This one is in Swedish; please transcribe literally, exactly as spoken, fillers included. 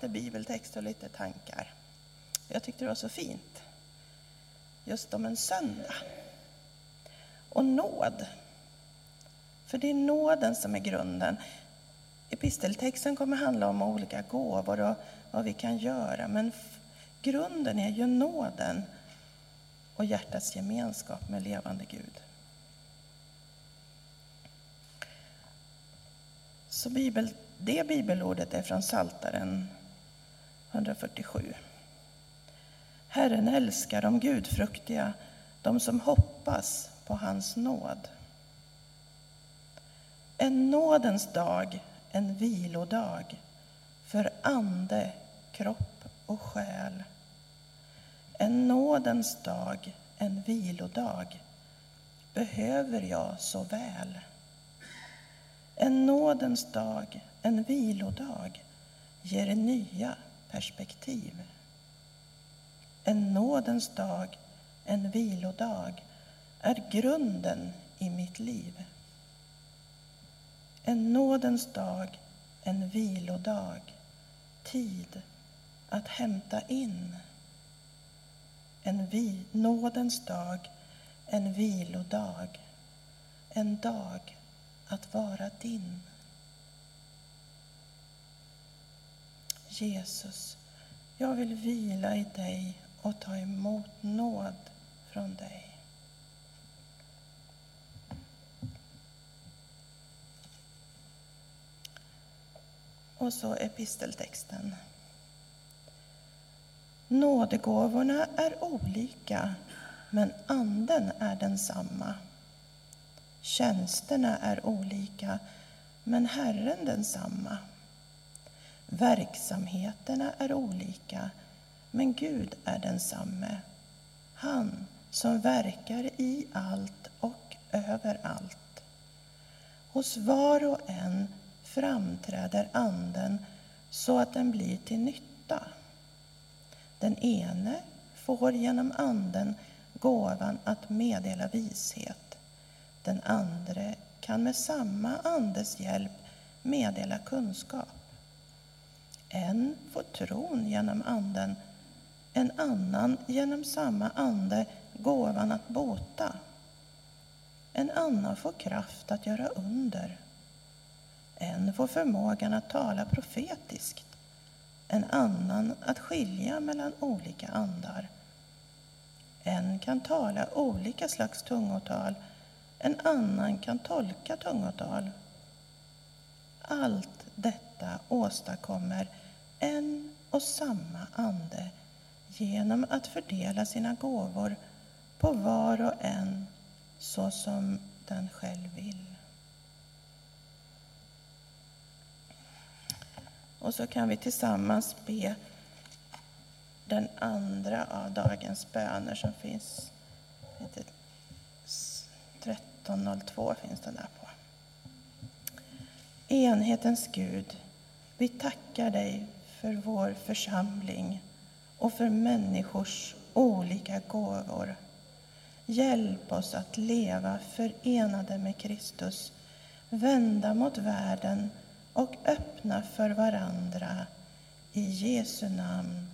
lite bibeltext och lite tankar. Jag tyckte det var så fint. Just om en söndag. Och nåd. För det är nåden som är grunden. Episteltexten kommer handla om olika gåvor och vad vi kan göra. Men f- grunden är ju nåden och hjärtats gemenskap med levande Gud. Så bibel, det bibelordet är från Psaltaren hundrafyrtiosju. Herren älskar de gudfruktiga, de som hoppas på hans nåd. En nådens dag, en vilodag för ande, kropp och själ. En nådens dag, en vilodag behöver jag så väl. En nådens dag, en vilodag ger nya perspektiv. En nådens dag, en vilodag är grunden i mitt liv. En nådens dag, en vilodag, tid att hämta in. En vi, nådens dag, en vilodag, en dag att vara din. Jesus, jag vill vila i dig och ta emot nåd från dig. Och så episteltexten. Nådegåvorna är olika, men anden är densamma. Tjänsterna är olika, men Herren densamma. Verksamheterna är olika, men Gud är densamme. Han som verkar i allt och överallt. Hos var och en framträder anden så att den blir till nytta. Den ene får genom anden gåvan att meddela vishet. Den andre kan med samma andes hjälp meddela kunskap. En får tron genom anden, en annan genom samma ande gåvan att bota. En annan får kraft att göra under. En får förmågan att tala profetiskt. En annan att skilja mellan olika andar. En kan tala olika slags tungotal. En annan kan tolka tungotal. Allt detta åstadkommer en och samma ande genom att fördela sina gåvor på var och en så som den själv vill. Och så kan vi tillsammans be den andra av dagens böner som finns. tretton noll två finns den där på. Enhetens Gud, vi tackar dig för vår församling och för människors olika gåvor. Hjälp oss att leva förenade med Kristus, vända mot världen och öppna för varandra. I Jesu namn.